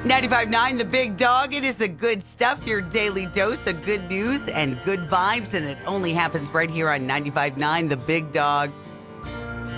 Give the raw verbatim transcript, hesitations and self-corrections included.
ninety-five point nine The Big Dog. It is the good stuff, your daily dose of good news and good vibes, and it only happens right here on ninety-five point nine The Big Dog.